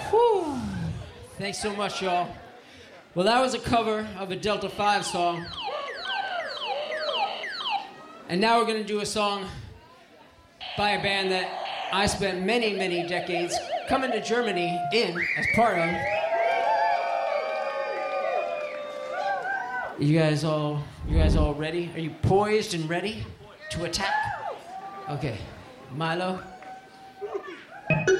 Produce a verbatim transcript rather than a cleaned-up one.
Whew. Thanks so much, y'all. Well, that was a cover of a Delta five song. And now we're going to do a song by a band that I spent many, many decades coming to Germany in as part of. You guys all, you guys all ready? Are you poised and ready to attack? Okay, Milo.